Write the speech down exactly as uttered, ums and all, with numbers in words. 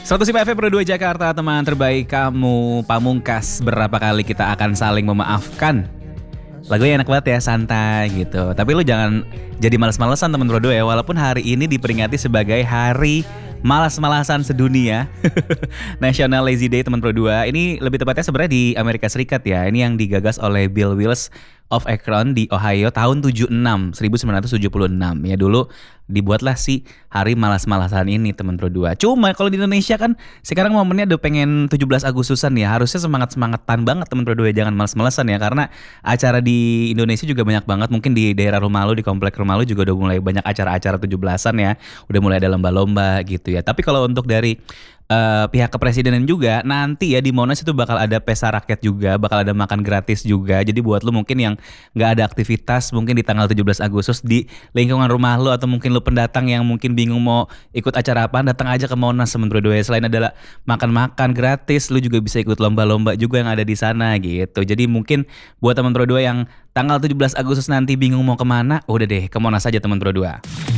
seratus lima F M Pro dua Jakarta, teman terbaik kamu. Pamungkas, berapa kali kita akan saling memaafkan. Lagunya enak banget ya, santai gitu. Tapi lu jangan jadi malas-malesan teman Pro dua ya. Walaupun hari ini diperingati sebagai hari malas-malasan sedunia, National Lazy Day teman Pro dua. Ini lebih tepatnya sebenarnya di Amerika Serikat ya. Ini yang digagas oleh Bill Wills of Akron di Ohio tahun tujuh puluh enam, seribu sembilan ratus tujuh puluh enam. Ya dulu dibuatlah si hari malas-malasan ini teman Pro dua. Cuma kalau di Indonesia kan sekarang momennya udah pengen tujuh belas Agustusan ya. Harusnya semangat-semangetan banget teman Pro dua, jangan malas-malasan ya. Karena acara di Indonesia juga banyak banget. Mungkin di daerah rumah lu, di komplek rumah lu juga udah mulai banyak acara-acara tujuh belasan ya. Udah mulai ada lomba-lomba gitu ya. Tapi kalau untuk dari Uh, pihak kepresidenan juga nanti ya di Monas itu bakal ada pesta rakyat juga, bakal ada makan gratis juga. Jadi buat lu mungkin yang nggak ada aktivitas mungkin di tanggal tujuh belas Agustus di lingkungan rumah lu, atau mungkin lu pendatang yang mungkin bingung mau ikut acara apa, datang aja ke Monas teman Pro dua. Selain adalah makan-makan gratis, lu juga bisa ikut lomba-lomba juga yang ada di sana gitu. Jadi mungkin buat teman Pro dua yang tanggal tujuh belas Agustus nanti bingung mau kemana, udah deh ke Monas aja teman Pro dua.